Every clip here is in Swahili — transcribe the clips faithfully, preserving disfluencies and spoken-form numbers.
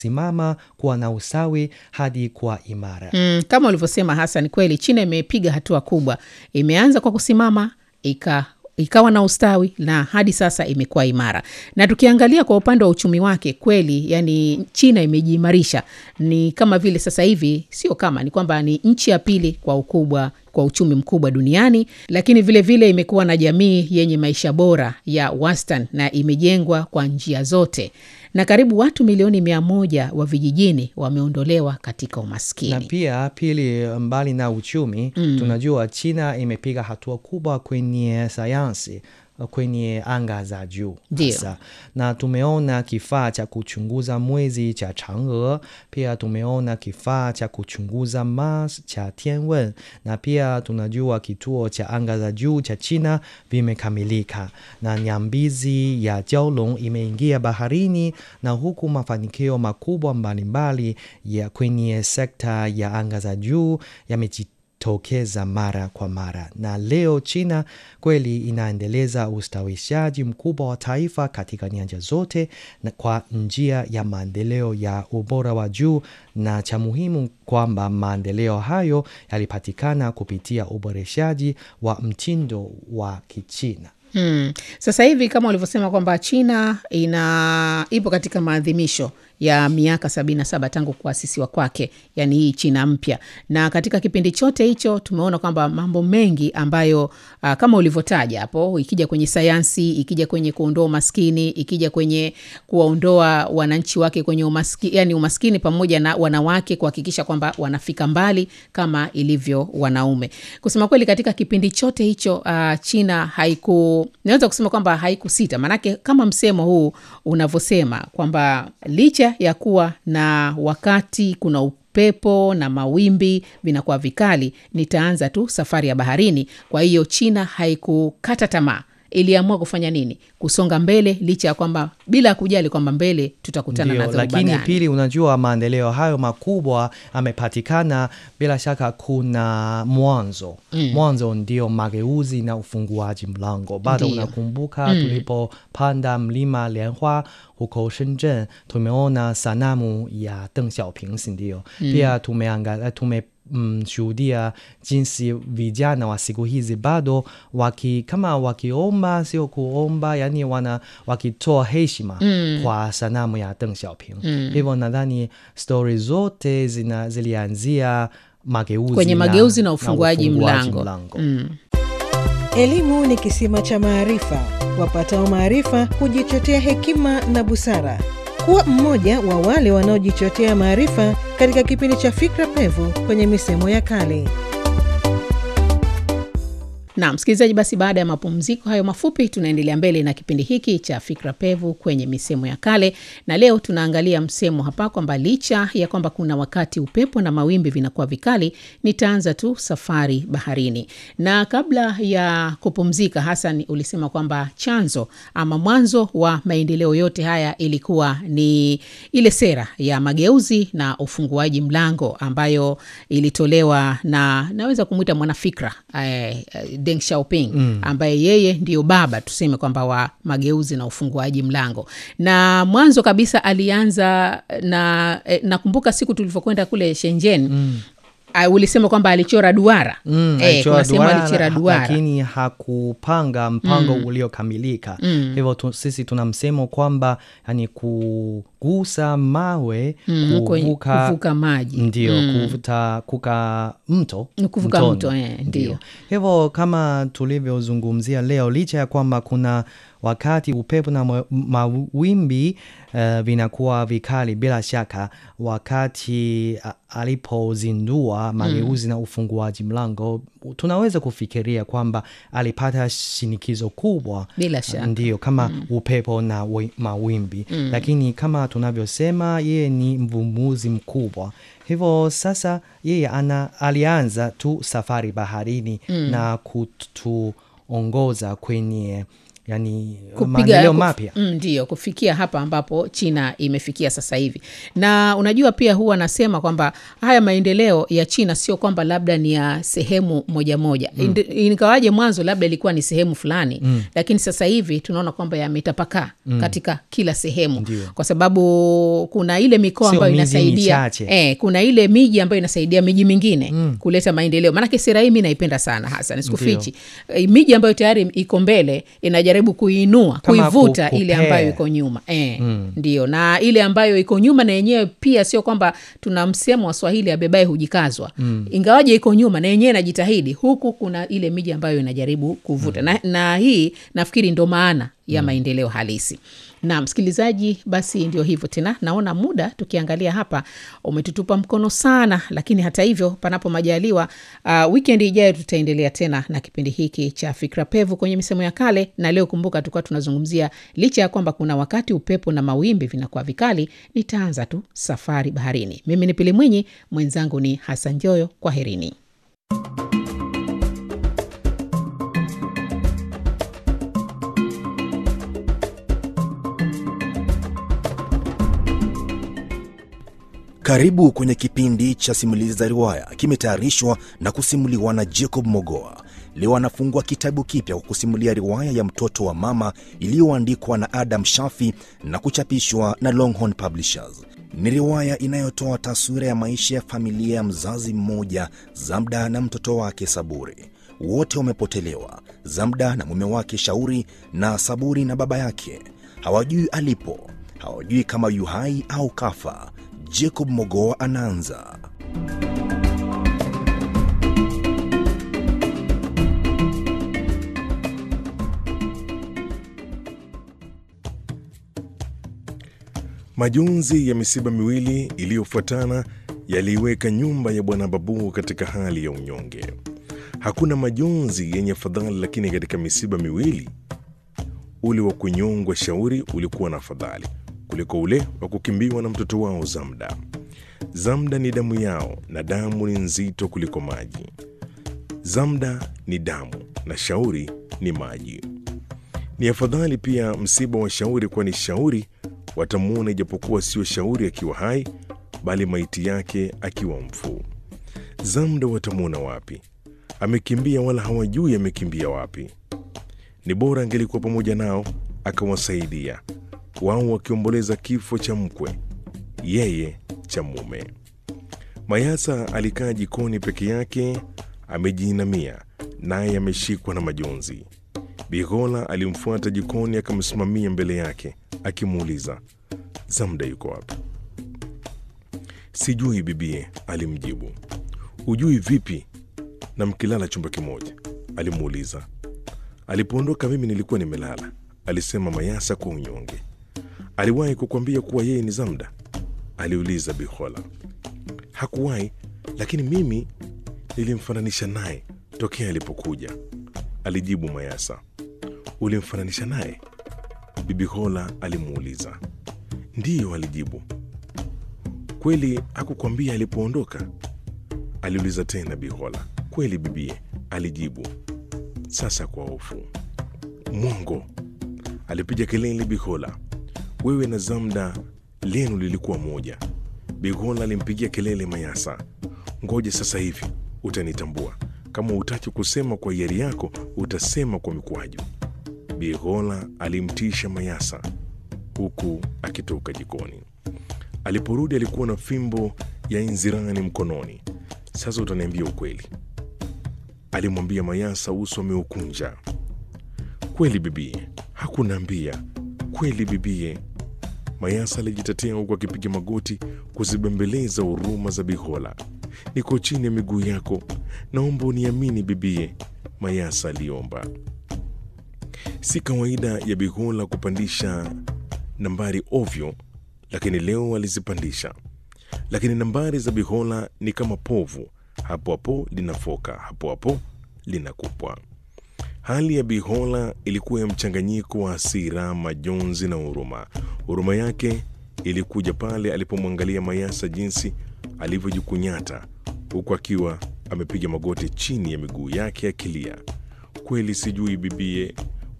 simama kuwa na usawi hadi kuwa imara. Mm, kama ulivyosema Hassan, kweli China imepiga hatua kubwa. Imeanza kwa kusimama, ika ikawa na ustawi na hadi sasa imekuwa imara. Na tukiangalia kwa upande wa uchumi wake, kweli yani China imejiimarisha. Ni kama vile sasa hivi, sio kama, ni kwamba ni nchi ya pili kwa ukubwa, kwa uchumi mkubwa duniani, lakini vile vile imekuwa na jamii yenye maisha bora ya wastani na imejengwa kwa njia zote. Na karibu watu milioni mia moja wa vijijini wameondolewa katika umaskini. Na pia pili, mbali na uchumi, mm. tunajua China imepiga hatua kubwa kwenye sayansi, kwenye anga za juu. Na tumeona kifaa cha kuchunguza mwezi cha Chang'e, pia tumeona kifaa cha kuchunguza Mars cha Tianwen, na pia tunajua kituo cha anga za juu cha China vimekamilika, na nyambizi ya Jiaolong imeingia baharini, na huku mafanikio makubwa mbalimbali ya kwenye sekta ya anga za juu yamejitokeza tokeza mara kwa mara. Na leo China kweli inaendeleza ustawishaji mkubwa wa taifa katika nyanja zote na kwa njia ya maendeleo ya ubora wa juu, na cha muhimu kwamba maendeleo hayo yalipatikana kupitia uboreshaji wa mtindo wa Kichina. Hmm. Sasa hivi kama ulivyosema kwamba China ina ipo katika maadhimisho ya miaka sabini na saba tangu kuasisiwa kwake, yani hii China mpya. Na katika kipindi chote hicho tumeona kwamba mambo mengi ambayo uh, kama ulivyotaja hapo, ikija kwenye sayansi, ikija kwenye kuondoa umaskini, ikija kwenye kuwaondoa wananchi wake kwenye umaskini, yani umaskini pamoja na wanawake kuhakikisha kwamba wanafika mbali kama ilivyo wanaume. Kusema kweli katika kipindi chote hicho uh, China haiku naweza kusema kwamba haikusita, manake kama msemo huu unavyosema kwamba licha ya kuwa na wakati kuna upepo na mawimbi vinakuwa vikali, nitaanza tu safari ya baharini. Kwa hiyo China haikukata tamaa. Iliamua kufanya nini? Kusonga mbele licha ya kwamba bila kujali kwamba mbele tutakutana na dhoruba gani. Lakini pili, unajua maendeleo hayo makubwa amepatikana, bila shaka kuna mwanzo. Mm. Mwanzo ndio mageuzi na ufunguaji mlango. Bado unakumbuka mm. tulipopanda mlima Lianhua huko Shenzhen, tumeona sanamu ya Deng Xiaoping, ndio. Mm. Pia tumeangalia tume Mm, shuhudia jinsi vijana wa siku hizi bado waki, kama wakiomba sio kuomba, yani wana wakitoa heshima mm. kwa sanamu ya Deng Xiaoping. Mm. Hivyo nadhani story zote zina zilianzia mageuzi kwenye mageuzi na, na ufunguaji mlango. mlango. Mm. Elimu ni kisima cha maarifa. Wapatao maarifa hujichotea hekima na busara. Kuwa mmoja wa wale wanaojichotea maarifa katika kipindi cha Fikra Pevu kwenye misemo ya kale. Na msikilizaji, basi baada ya mapumziko hayo mafupi tunaendelea mbele na kipindi hiki cha Fikra Pevu kwenye misemo ya kale, na leo tunaangalia msemo hapa kwamba licha ya kwamba kuna wakati upepo na mawimbi vinakuwa vikali, nitaanza tu safari baharini. Na kabla ya kupumzika, Hassan, ulisema kwamba chanzo ama mwanzo wa maendeleo yote haya ilikuwa ni ile sera ya mageuzi na ufunguaji mlango ambayo ilitolewa na naweza kumuita mwanafikra eh, Deng Xiaoping mm. ambaye yeye ndio baba tuseme kwamba wa mageuzi na ufunguaji mlango. Na mwanzo kabisa alianza na eh, nakumbuka siku tulivyokwenda kule Shenzhen mm. Uh, ulisema kwamba alichora duara. Mm, eh, alichora duara, alichora duara lakini hakupanga mpango mm. uliokamilika. Mm. Hivyo tu, sisi tunamsemo kwamba yani kugusa mawe mm, kuvuka, kuvuka maji. Ndio, mm. kuvuta kuka mto. Kuvuka mtoni. mto, eh, ndio. Hivyo kama tulivyozungumzia leo, licha ya kwamba kuna wakati upepo na mawimbi uh, vinakuwa vikali, bila shaka wakati uh, alipozindua mageuzi mm. na ufunguaji mlango, tunaweza kufikiria kwamba alipata shinikizo kubwa, bila shaka. Ndio, kama mm. upepo na mawimbi. Mm. Lakini kama tunavyosema, yeye ni mvumbuzi mkubwa. Hivyo sasa yeye ana alianza tu safari baharini mm. na kutuongoza kwenye yani maendeleo mapya. Ndio, kufikia hapa ambapo China imefikia sasa hivi. Na unajua pia huwa nasema kwamba haya maendeleo ya China sio kwamba labda ni ya sehemu moja moja. Mm. Ingawaje mwanzo labda ilikuwa ni sehemu fulani, mm. lakini sasa hivi tunaona kwamba yametapakaa mm. katika kila sehemu. Ndiyo. Kwa sababu kuna ile mikoa ambayo inasaidia eh, kuna ile miji ambayo inasaidia miji mingine mm. kuleta maendeleo. Maana sera hii mimi naipenda sana hasa, nisikufichi. Miji ambayo tayari iko mbele inajaribu kuinua, kuivuta ku, ile ambayo iko nyuma. Eh, mm. ndio. Na ile ambayo iko nyuma na yenyewe pia sio kwamba tuna msemo wa Swahili abebaye hujikazwa. Mm. Ingawaje iko nyuma na yenyewe inajitahidi, huku kuna ile miji ambayo inajaribu kuvuta. Mm. Na, na hii nafikiri ndo maana ya mm. maendeleo halisi. Na msikilizaji, basi ndio hivyo tena. Naona muda tukiangalia hapa umetutupa mkono sana, lakini hata hivyo panapo majaliwa uh, weekend ijayo tutaendelea tena na kipindi hiki cha Fikra Pevu kwenye misemo ya kale. Na leo kumbuka tulikuwa tunazungumzia licha ya kwamba kuna wakati upepo na mawimbi vinakuwa vikali, nitaanza tu safari baharini. Mimi ni Pili Mwinyi, mwenzangu ni Hassan Joyo. Kwaherini. Karibu kwenye kipindi cha simulizi za riwaya, kimetayarishwa na kusimuliwa na Jacob Mogoa. Leo anafungua kitabu kipya kwa kusimulia riwaya ya Mtoto wa Mama iliyoandikwa na Adam Shafi na kuchapishwa na Longhorn Publishers. Ni riwaya inayotoa taswira ya maisha ya familia ya mzazi mmoja, Zamda na mtoto wake Saburi. Wote wamepotelewa, Zamda na mume wake Shauri, na Saburi na baba yake. Hawajui alipo, hawajui kama yu hai au kafa. Jacob Mogoa anaanza. Majonzi ya misiba miwili iliyofuatana yaliiweka nyumba ya Bwana Babu katika hali ya unyonge. Hakuna majonzi yenye fadhali, lakini katika misiba miwili ule wa kunyongwa Shauri ulikuwa na fadhali kuliko ule wa kukimbiwa na mtoto wao Zamda. Zamda ni damu yao, na damu ni nzito kuliko maji. Zamda ni damu na Shauri ni maji. Ni afadhali pia msiba wa Shauri, kwani Shauri watamuona ijapokuwa sio Shauri akiwa hai, bali maiti yake akiwa mfu. Zamda watamuona wapi? Amekimbia, wala hawajui amekimbia wapi. Ni bora angelikuwa pamoja nao akawasaidia, wao wakiomboleza kifo cha mkwe, yeye cha mume. Mayasa alikaa jikoni peke yake, amejiinamia, naye ameshikwa na majonzi. Bigola alimfuata jikoni, akamsimamia mbele yake akimuuliza, Zamda yuko wapi? Sijui bibie, alimjibu. Ujui vipi na mkilala chumba kimoja? Alimuuliza. Alipoondoka mimi nilikuwa nimelala, alisema Mayasa kwa unyonge. Aliwahi kukwambia kuwa yeye ni Zamda? Aliuliza Bihola. Hakuwahi, lakini mimi nilimfananisha naye tokea alipokuja, alijibu Mayasa. Ulimfananisha naye? Bibi Hola alimuuliza. Ndiyo, alijibu. Kweli hakukwambia alipoondoka? Aliuliza tena Bihola. Kweli bibie, alijibu, sasa kwa hofu. Mwongo, alipiga kelele Bihola. Wewe na Zamda lenu lilikuwa moja. Bihola alimpigia kelele Mayasa. Ngoje sasa hivi utanitambua. Kama utaki kusema kwa hiari yako, utasema kwa mikwaju. Bihola alimtisha Mayasa huku akitoka jikoni. Aliporudi alikuwa na fimbo ya inzirani mkononi. Sasa utaniambia ukweli, alimwambia Mayasa, uso ameukunja. Kweli bibie? Hakunaambia. Kweli bibie? Mayasa alijitetea huku akipiga magoti kuzibembeleza huruma za Bihola. Niko chini ya miguu yako, naomba uniamini bibie, Mayasa aliomba. Si kawaida ya Bihola kupandisha nambari ovyo, lakini leo alizipandisha. Lakini nambari za Bihola ni kama povu, hapo hapo linafoka, hapo hapo linakupwa. Hali ya Bihola ilikuwa ya mchanganyiko wa hasira, majonzi na huruma. Huruma yake ilikuja pale alipomwangalia Mayasa jinsi alivyojikunyata huku akiwa amepiga magoti chini ya miguu yake akilia. Kweli sijui bibie,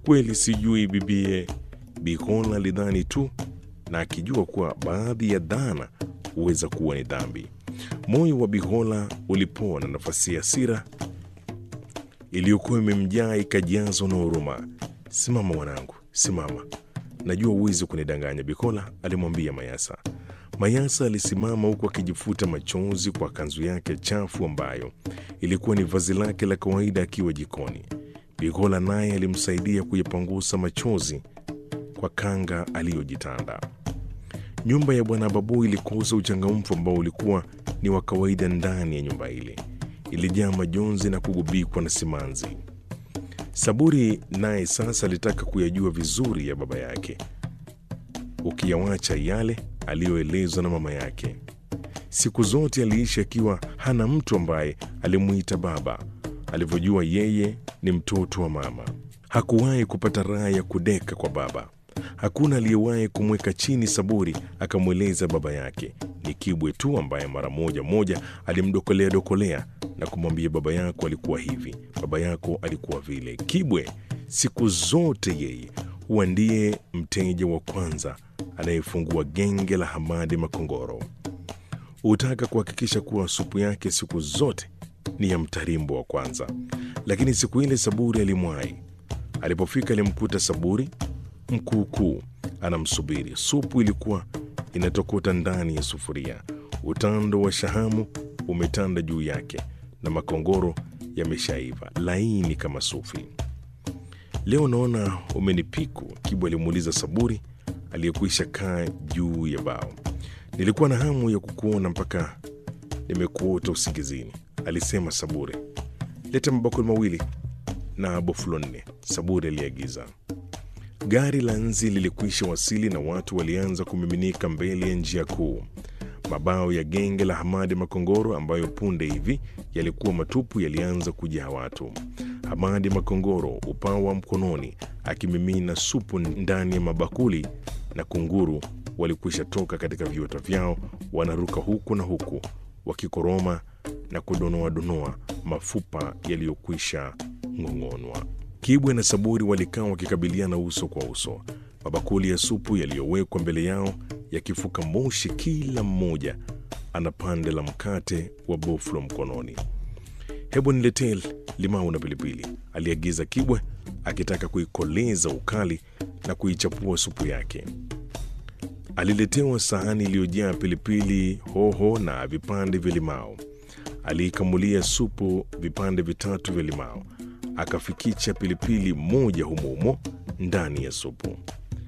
Kweli sijui bibie. Bikola alidhani tu, na akijua kuwa baadhi ya dhana huweza kuwa ni dhambi. Moyo wa Bikola ulipoa na nafasi ya hasira iliyokuwa imemjaa ikajazwa na huruma. Simama mwanangu, simama. Najua uwezi kunidanganya, Bikola alimwambia Mayasa. Mayasa alisimama huku akijifuta machozi kwa kanzu yake chafu ambayo ilikuwa ni vazi lake la kawaida akiwa jikoni. Bikola naye alimsaidia kuyapangusa machozi kwa kanga aliyojitanda. Nyumba ya Bwana Babu ilikosa uchangamfu ambao ulikuwa ni wa kawaida ndani ya nyumba ile. Ilijaa majonzi na kugubikwa na simanzi. Saburi naye sasa alitaka kuyajua vizuri ya baba yake, ukiyawacha yale aliyoelezwa na mama yake. Siku zote aliishi akiwa hana mtu ambaye alimuita baba, alivyojua yeye ni mtoto wa mama. Hakuwahi kupata raha ya kudeka kwa baba. Hakuna aliyewahi kumweka chini Saburi akamweleza baba yake. Ni Kibwe tu ambaye mara moja moja alimdokolea dokolea na kumwambia baba yako alikuwa hivi, baba yako alikuwa vile. Kibwe siku zote yeye huwa ndiye mteja wa kwanza anayefungua genge la Hamadi Makongoro. Hutaka kuhakikisha kuwa supu yake siku zote ni ya mtarimbo wa kwanza. Lakini siku ile Saburi alimwahi. Alipofika alimkuta Saburi mkuukuu anamsubiri. Supu ilikuwa inatokota ndani ya sufuria. Utando wa shahamu umetanda juu yake na makongoro yameshaiva laini kama sufi. Leo naona umenipiku, Kibwe alimuuliza Saburi aliyekwisha kaa juu ya bao. Nilikuwa na hamu ya kukuona mpaka nimekuota usingizini, alisema Saburi. Leta mabakuli mawili na bofulo nne, Saburi aliagiza. Gari la nzi lilikwisha wasili na watu walianza kumiminika mbele ya njia kuu. Mabao ya genge la Hamadi Makongoro ambayo punde hivi yalikuwa matupu yalianza kujaa watu. Hamadi Makongoro, upawa mkononi, akimimina supu ndani ya mabakuli, na kunguru walikwisha toka katika viota vyao, wanaruka huku na huku wakikoroma na kudonoa donoa mafupa yaliyokwisha ng'ong'onwa. Kibwe na Saburi walikaa wakikabiliana uso kwa uso, mabakuli ya supu yaliyowekwa mbele yao yakifuka moshi, kila mmoja ana pande la mkate wa boflo mkononi. Hebu niletee limau na pilipili, aliagiza Kibwe akitaka kuikoleza ukali na kuichapua supu yake. Aliletewa sahani iliyojaa pilipili hoho na vipande vya limau. Aliikamulia supu vipande vitatu vya limau, akafikicha pilipili moja humo humo ndani ya supu.